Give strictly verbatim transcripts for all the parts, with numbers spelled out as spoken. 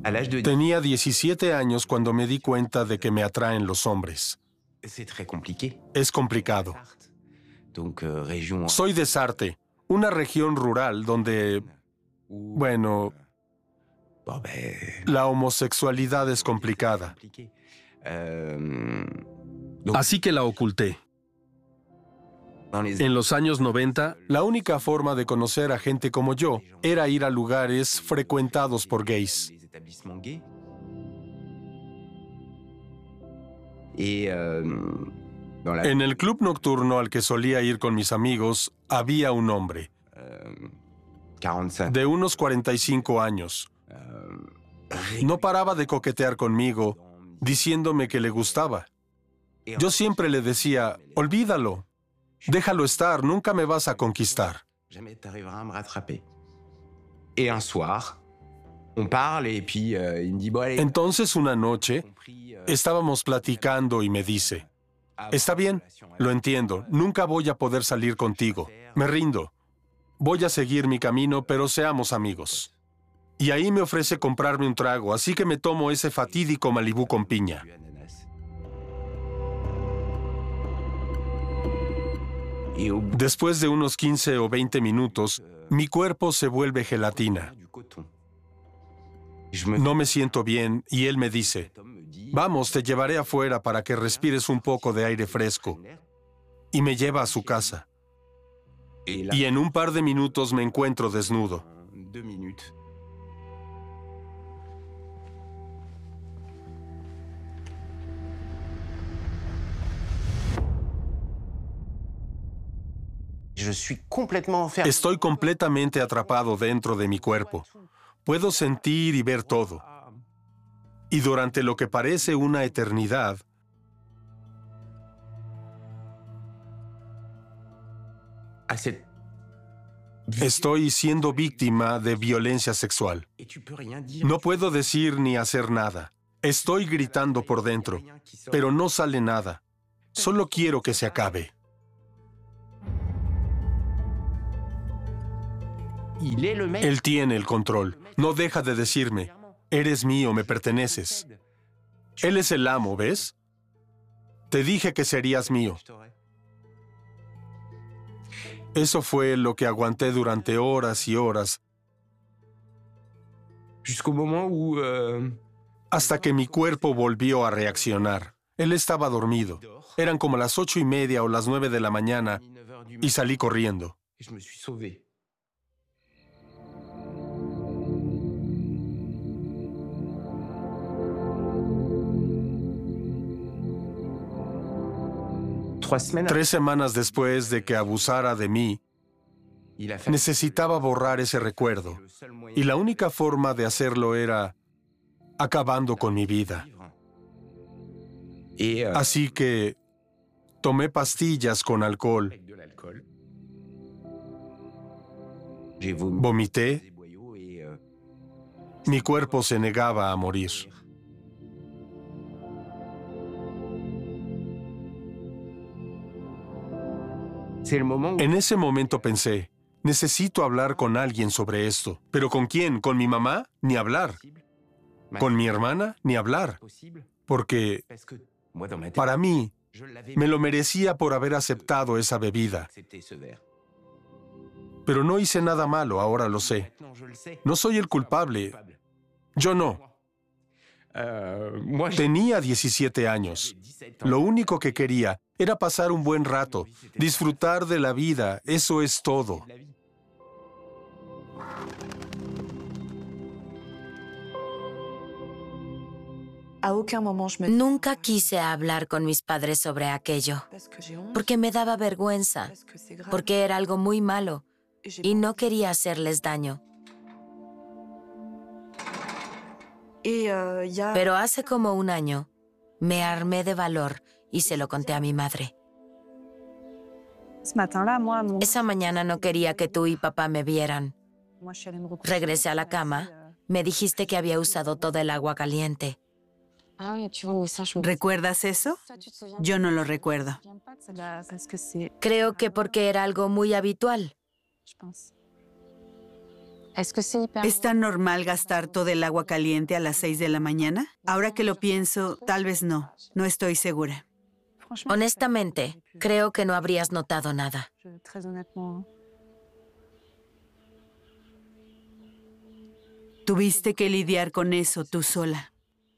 Tenía diecisiete años cuando me di cuenta de que me atraen los hombres. Es complicado. Soy de Sarthe, una región rural donde, bueno, la homosexualidad es complicada. Así que la oculté. En los años noventa, la única forma de conocer a gente como yo era ir a lugares frecuentados por gays. En el club nocturno al que solía ir con mis amigos, había un hombre de unos cuarenta y cinco años. No paraba de coquetear conmigo, diciéndome que le gustaba. Yo siempre le decía, olvídalo, déjalo estar, nunca me vas a conquistar. Entonces una noche estábamos platicando y me dice, está bien, lo entiendo, nunca voy a poder salir contigo, me rindo. Voy a seguir mi camino, pero seamos amigos. Y ahí me ofrece comprarme un trago, así que me tomo ese fatídico Malibú con piña. Después de unos quince o veinte minutos, mi cuerpo se vuelve gelatina. No me siento bien y él me dice, vamos, te llevaré afuera para que respires un poco de aire fresco. Y me lleva a su casa. Y en un par de minutos me encuentro desnudo. Estoy completamente atrapado dentro de mi cuerpo. Puedo sentir y ver todo. Y durante lo que parece una eternidad, estoy siendo víctima de violencia sexual. No puedo decir ni hacer nada. Estoy gritando por dentro, pero no sale nada. Solo quiero que se acabe. Él tiene el control. No deja de decirme, eres mío, me perteneces. Él es el amo, ¿ves? Te dije que serías mío. Eso fue lo que aguanté durante horas y horas. Hasta que mi cuerpo volvió a reaccionar. Él estaba dormido. Eran como las ocho y media o las nueve de la mañana y salí corriendo. Tres semanas después de que abusara de mí, necesitaba borrar ese recuerdo. Y la única forma de hacerlo era acabando con mi vida. Así que tomé pastillas con alcohol. Vomité. Mi cuerpo se negaba a morir. En ese momento pensé, necesito hablar con alguien sobre esto. ¿Pero con quién? ¿Con mi mamá? Ni hablar. ¿Con mi hermana? Ni hablar. Porque, para mí, me lo merecía por haber aceptado esa bebida. Pero no hice nada malo, ahora lo sé. No soy el culpable. Yo no. Tenía diecisiete años. Lo único que quería era pasar un buen rato, disfrutar de la vida, eso es todo. Nunca quise hablar con mis padres sobre aquello, porque me daba vergüenza, porque era algo muy malo y no quería hacerles daño. Pero hace como un año, me armé de valor y se lo conté a mi madre. Esa mañana no quería que tú y papá me vieran. Regresé a la cama. Me dijiste que había usado toda el agua caliente. ¿Recuerdas eso? Yo no lo recuerdo. Creo que porque era algo muy habitual. ¿Es tan normal gastar todo el agua caliente a las seis de la mañana? Ahora que lo pienso, tal vez no. No estoy segura. Honestamente, creo que no habrías notado nada. Tuviste que lidiar con eso tú sola.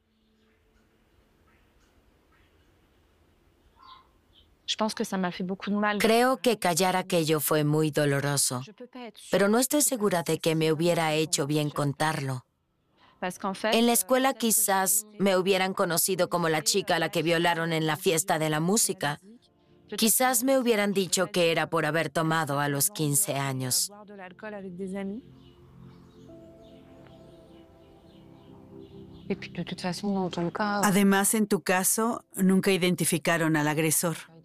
Creo que callar aquello fue muy doloroso, pero no estoy segura de que me hubiera hecho bien contarlo. En la escuela quizás me hubieran conocido como la chica a la que violaron en la fiesta de la música. Quizás me hubieran dicho que era por haber tomado a los quince años. Además, en tu caso, nunca identificaron al agresor.